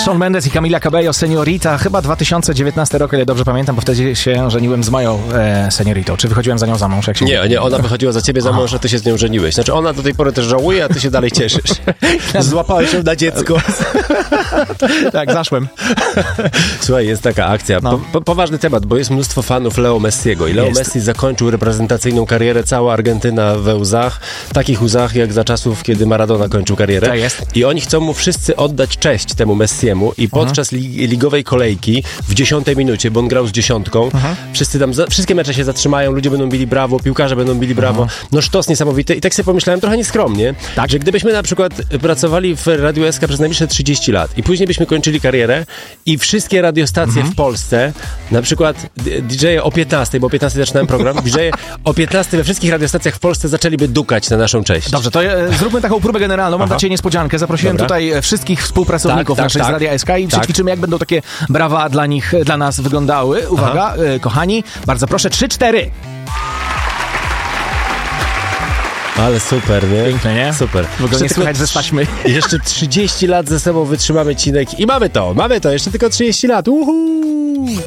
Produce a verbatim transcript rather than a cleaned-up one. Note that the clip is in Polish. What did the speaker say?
Shawn Mendes i Camila Cabello, Seniorita, chyba dwa tysiące dziewiętnasty rok, ile dobrze pamiętam, bo wtedy się żeniłem z moją e, senioritą. Czy wychodziłem za nią za mąż? Jak się nie, nie, ona wychodziła za ciebie za mąż, a ty się z nią żeniłeś. Znaczy ona do tej pory też żałuje, a ty się dalej cieszysz. Złapałeś ją na dziecko. Tak, zaszłem. Słuchaj, jest taka akcja. Po, po, poważny temat, bo jest mnóstwo fanów Leo Messiego i Leo jest. Messi zakończył reprezentacyjną karierę, cała Argentyna we łzach, takich łzach jak za czasów, kiedy Maradona kończył karierę. Tak jest. I oni chcą mu wszyscy oddać cześć temu Messiemu i podczas li, ligowej kolejki w dziesiątej minucie, bo on grał z dziesiątką, mhm. wszyscy tam, za, wszystkie mecze się zatrzymają, ludzie będą bili brawo, piłkarze będą bili brawo. Mhm. No sztos niesamowity i tak sobie pomyślałem trochę nieskromnie, tak? Że gdybyśmy na przykład pracowali w Radiu S K przez najbliższe trzydzieści lat i później byśmy kończyli karierę i wszystkie radiostacje mhm. w Polsce, na przykład D J o piętnastej, bo o piętnastej zaczynałem program, D J o piętnastej we wszystkich radiostacjach w Polsce zaczęliby dukać na naszą cześć. Dobrze, to e, zróbmy taką próbę generalną. Mam Aha. dla ciebie niespodziankę. Zaprosiłem Dobra. tutaj wszystkich współpracowników tak, naszych tak, z Radia S K i tak. przećwiczymy, jak będą takie brawa dla nich, dla nas wyglądały. Uwaga, e, kochani, bardzo proszę, trzy, cztery. Ale super, nie? Piękne, nie? Super. W ogóle nie słychać, że staśmy. Jeszcze trzydzieści lat ze sobą wytrzymamy cinek i mamy to, mamy to, jeszcze tylko trzydzieści lat. Uhu!